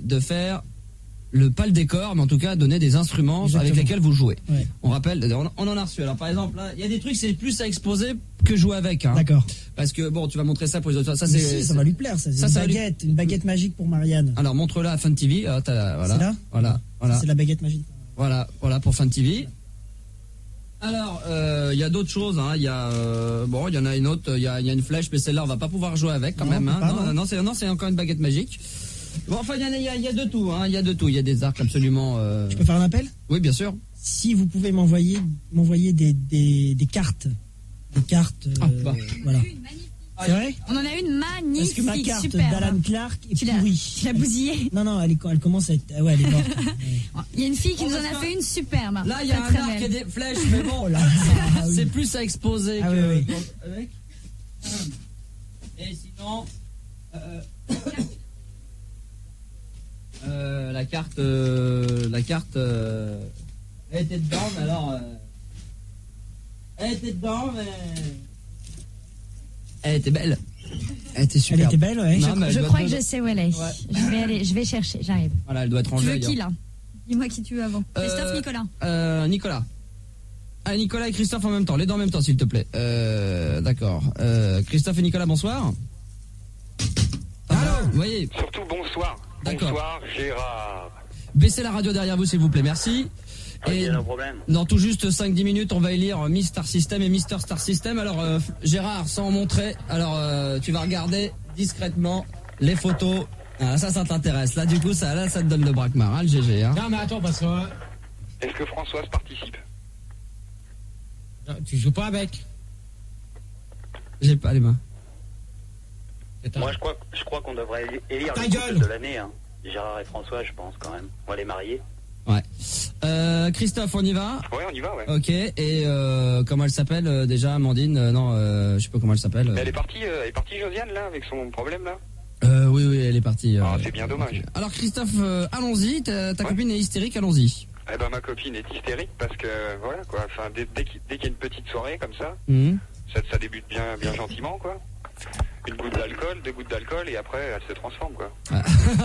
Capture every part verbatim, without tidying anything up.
de faire le pas le décor, mais en tout cas donner des instruments Exactement. avec lesquels vous jouez. Ouais. On rappelle, on, on en a reçu. Alors par exemple, là, il y a des trucs c'est plus à exposer que jouer avec. Hein. D'accord. Parce que bon, tu vas montrer ça pour les autres. Ça, c'est, si, ça va lui plaire. Ça, c'est ça, une ça baguette, lui... une baguette magique pour Marianne. Alors montre-la à Fun T V. Alors, t'as, voilà. C'est là. Voilà. Voilà. C'est la baguette magique. Voilà, voilà pour Fun T V. Alors, il euh, y a d'autres choses. Il hein. y a euh, bon, il y en a une autre. Il y a, y a une flèche, mais celle-là, on va pas pouvoir jouer avec quand non, même. Hein. Pas, non, non, non, c'est non, c'est encore une baguette magique. Bon, enfin, il y, y, y a de tout. Il hein. y a de tout. Il y a des arcs absolument. Euh... Je peux faire un appel ? Oui, bien sûr. Si vous pouvez m'envoyer, m'envoyer des, des, des cartes, des cartes. Euh, ah, bah. Voilà. C'est vrai ? On en a une magnifique, parce que ma carte super. d'Alan Clark est tu pourrie. Tu l'as bousillée ? Non, non, elle, est, elle commence à être. Ouais, elle est morte. Il y a une fille qui nous en a fait une superbe. Là, il y a un arc et des flèches, mais bon, là, ah, oui. c'est plus à exposer ah, que. Oui, oui. Avec. Et sinon. Euh, euh, la carte. Euh, la carte. Euh, elle était dedans, mais alors. Euh, elle était dedans, mais. Elle était belle. Elle était super. Elle était belle, ouais. Non, je je crois que je sais où elle est. Ouais. Je vais aller, je vais chercher, j'arrive. Voilà, elle doit être en jeu. jeu. Tu veux qui, là ? Dis-moi qui tu veux avant. Euh, Christophe, Nicolas. Euh, Nicolas. Ah, Nicolas et Christophe en même temps. Les deux en même temps, s'il te plaît. Euh, d'accord. Euh, Christophe et Nicolas, bonsoir. Allô ? Vous voyez ? Surtout bonsoir. D'accord. Bonsoir, Gérard. Baissez la radio derrière vous, s'il vous plaît. Merci. Et okay, no problème. Dans tout juste cinq dix minutes, on va élire Miss Star System et Mister Star System. Alors, euh, Gérard, sans montrer, alors euh, tu vas regarder discrètement les photos. Ah, ça, ça t'intéresse. Là, du coup, ça, là, ça te donne le braquemar, hein, le G G. Hein. Non, mais attends, parce que... Euh... Est-ce que Françoise participe ? Non, tu joues pas avec ? J'ai pas les mains. Moi, je crois, je crois qu'on devrait élire Ta le gueule couple de l'année. Hein. Gérard et François, je pense, quand même. On va les marier. Ouais. Euh, Christophe, on y va ? Ouais, on y va, ouais. Ok, et euh, comment elle s'appelle euh, déjà, Amandine euh, Non, euh, je sais pas comment elle s'appelle. Euh... Mais elle est partie, euh, elle est partie, Josiane, là, avec son problème, là euh, Oui, oui, elle est partie. Euh, ah, c'est bien dommage. Alors, Christophe, euh, allons-y, ta, ta ouais. copine est hystérique, allons-y. Eh ben, ma copine est hystérique parce que, voilà, quoi, enfin, dès, dès, qu'il, dès qu'il y a une petite soirée comme ça, mmh. ça, ça débute bien, bien gentiment, quoi. Une goutte d'alcool, deux gouttes d'alcool, et après, elle se transforme, quoi. Ah,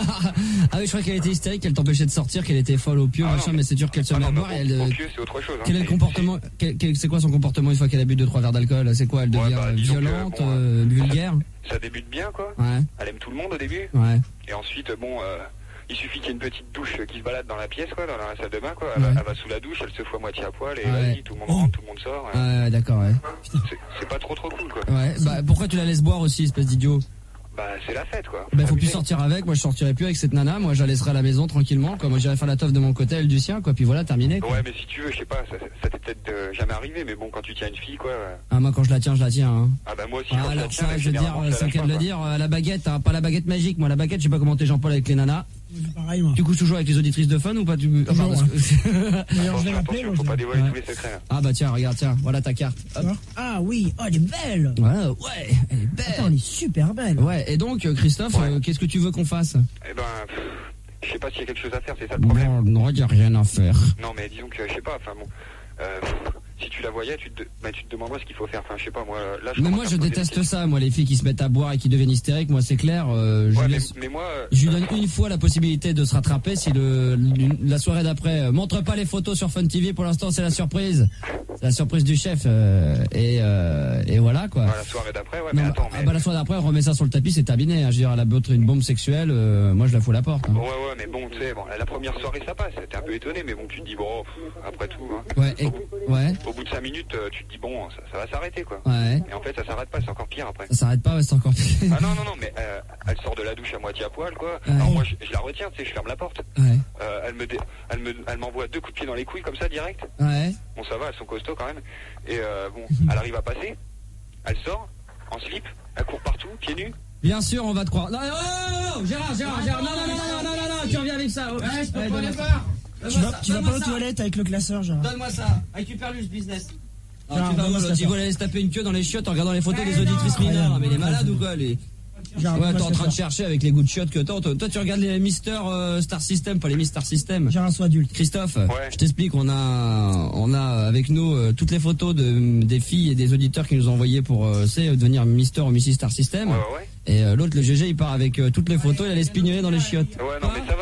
ah oui, je crois qu'elle était hystérique, qu'elle t'empêchait de sortir, qu'elle était folle au pieu, ah machin, mais, mais c'est dur qu'elle se ah met à non, boire. Au, et elle, au pieu, c'est autre chose. Hein. Quel est le comportement quel, quel, C'est quoi son comportement une fois qu'elle a bu deux trois verres d'alcool ? C'est quoi ? Elle devient ouais, bah, violente, que, bon, euh, vulgaire ? ça, ça débute bien, quoi. Ouais. Elle aime tout le monde au début. Ouais. Et ensuite, bon... Euh, il suffit qu'il y ait une petite douche qui se balade dans la pièce, quoi, dans la salle de bain, quoi. Elle, ouais. elle va sous la douche, elle se fout à moitié à poil, et ouais. vas-y, tout le monde rentre, tout le monde sort. Ouais, ouais d'accord, ouais. C'est, c'est pas trop trop cool, quoi. Ouais, bah pourquoi tu la laisses boire aussi, espèce d'idiot ? Bah c'est la fête, quoi. Bah faut plus sortir avec, moi je sortirai plus avec cette nana, moi je la laisserai à la maison tranquillement, quoi. Moi j'irai faire la teuf de mon côté, elle du sien, quoi, puis voilà, terminé, quoi. Ouais, mais si tu veux, je sais pas, ça, ça t'est peut-être euh, jamais arrivé, mais bon, quand tu tiens une fille, quoi... Euh... Ah, moi quand je la tiens, je la tiens, hein. Ah bah moi aussi, ah, quand alors je la tiens, ça, je veux dire, je c'est le cas de le dire, à la baguette, hein, pas la baguette magique, moi la baguette, je sais pas comment t'es Jean-Paul avec les nanas. Pareil, moi. Tu couches toujours avec les auditrices de Fun ou pas tu... Toujours, enfin, hein. Attention, attention, faut pas dévoiler ouais. tous les secrets. Hein. Ah bah tiens, regarde, tiens, voilà ta carte. Hop. Ah oui, oh elle est belle. Ouais, ouais, elle est belle. Attends, elle est super belle. Ouais, et donc Christophe, ouais. euh, qu'est-ce que tu veux qu'on fasse ? Eh ben, pff, je sais pas s'il y a quelque chose à faire, c'est ça le problème. Non, non, il y a rien à faire. Non, mais disons que, je sais pas, enfin bon... Euh, si tu la voyais, tu te, bah, tu te demanderais ce qu'il faut faire. Enfin, je sais pas, moi, là, je Mais moi, je déteste ça, moi, les filles qui se mettent à boire et qui deviennent hystériques, moi, c'est clair. Euh, je, ouais, laisse, mais, mais moi, euh, je lui donne une fois la possibilité de se rattraper si le, la soirée d'après euh, montre pas les photos sur Fun T V. Pour l'instant, c'est la surprise. C'est la surprise du chef. Euh, et, euh, et voilà, quoi. Ouais, la soirée d'après, ouais, non, mais attends. Ah, mais... bah, la soirée d'après, on remet ça sur le tapis, c'est terminé. Hein. Je veux dire, elle a beau être une bombe sexuelle, euh, moi, je la fous à la porte. Hein. Ouais, ouais, mais bon, tu sais, bon, la première soirée, ça passe. T'es un peu étonné, mais bon, tu te dis, bon, pff, après tout, hein. Ouais, et, au, bout, ouais. au bout de cinq minutes, tu te dis, bon, ça, ça va s'arrêter, quoi. Ouais. Et en fait, ça s'arrête pas, c'est encore pire après. Ça s'arrête pas, ouais, c'est encore pire. Ah non, non, non, mais euh, elle sort de la douche à moitié à poil, quoi. Ouais. Alors moi, je, je la retiens, tu sais, je ferme la porte. Ouais. Euh, elle me, dé, elle me, elle m'envoie deux coups de pied dans les couilles, comme ça, direct. Ouais. Bon, ça va, elles sont costauds quand même. Et euh, bon, elle arrive à passer, elle sort, en slip, elle court partout, pieds nus. Bien sûr, on va te croire. Non, non, non, non, Gérard, Gérard, Gérard, non, non, non, non, non, non, non, tu reviens avec ça. Oh. Ouais, je peux ouais, pas les ça. voir. Tu vas, tu vas pas aux toilettes avec le classeur, Gérard. Donne-moi ça, récupère-le ce business. Non, Gérard, tu vas où, tu vas aller se taper une queue dans les chiottes en regardant les photos des auditrices mineures. Mais il est malade ou quoi, les... Gérard, ouais, t'es en train de chercher avec les goûts de chiottes que t'as. Toi, tu regardes les Mister euh, Star System, pas les Miss Star System. Gérard, sois adulte. Christophe, ouais. je t'explique, on a, on a avec nous euh, toutes les photos de, des filles et des auditeurs qui nous ont envoyé pour, euh, c'est, devenir Mister ou Missis Star System. Ouais, ouais. Et euh, l'autre, le G G, il part avec euh, toutes les photos, il allait se pignoler dans les chiottes. Ouais, non, mais ça va.